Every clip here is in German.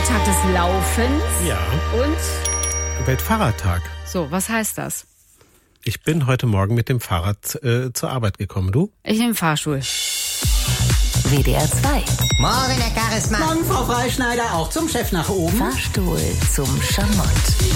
Welttag des Laufens. Ja. Und? Weltfahrradtag. So, was heißt das? Ich bin heute Morgen mit dem Fahrrad zur Arbeit gekommen. Du? Ich nehme Fahrstuhl. WDR 2. Morgen, Herr Charisma. Morgen, Frau Freischneider, auch zum Chef nach oben. Fahrstuhl zum Schamott.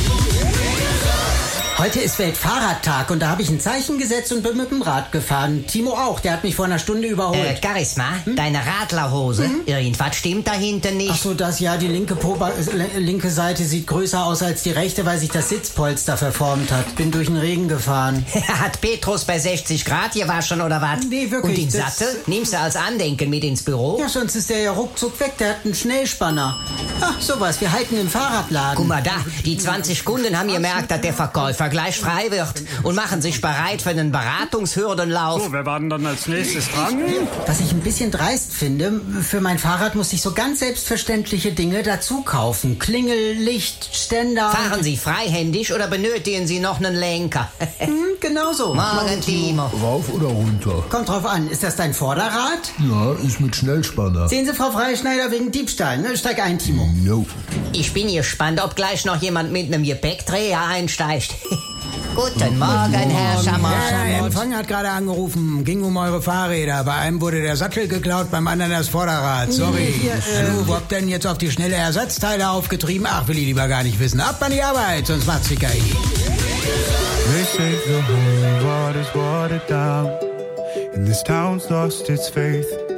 Heute ist Weltfahrradtag und da habe ich ein Zeichen gesetzt und bin mit dem Rad gefahren. Timo auch, der hat mich vor einer Stunde überholt. Charisma, deine Radlerhose, irgendwas stimmt da hinten nicht. Ach so, das ja, die linke Seite sieht größer aus als die rechte, weil sich das Sitzpolster verformt hat. Bin durch den Regen gefahren. Hat Petrus bei 60 Grad gewaschen oder was? Nee, wirklich. Und den Sattel nimmst du als Andenken mit ins Büro? Ja, sonst ist der ja ruckzuck weg, der hat einen Schnellspanner. Ach, sowas, wir halten im Fahrradladen. Guck mal da, die 20 Sekunden haben gemerkt, dass der Verkäufer gleich frei wird und machen sich bereit für einen Beratungshürdenlauf. So, wer war denn dann als nächstes dran? Was ich ein bisschen dreist finde, für mein Fahrrad muss ich so ganz selbstverständliche Dinge dazu kaufen. Klingel, Licht, Ständer. Fahren Sie freihändig oder benötigen Sie noch einen Lenker? Genau so. Morgen, Timo. Rauf oder runter? Kommt drauf an, ist das dein Vorderrad? Ja, ist mit Schnellspanner. Sehen Sie, Frau Freischneider, wegen Diebstahl, ne? Steig ein, Timo. No. Ich bin gespannt, ob gleich noch jemand mit einem Gepäckträger einsteigt. Guten Morgen, Herr Schamott. Ja, der Empfang hat gerade angerufen. Ging um eure Fahrräder. Bei einem wurde der Sattel geklaut, beim anderen das Vorderrad. Sorry. Wo habt denn jetzt auf die schnelle Ersatzteile aufgetrieben? Ach, will ich lieber gar nicht wissen. Ab an die Arbeit, sonst macht's die KI. They say the whole world is watered down, and this town's lost its faith.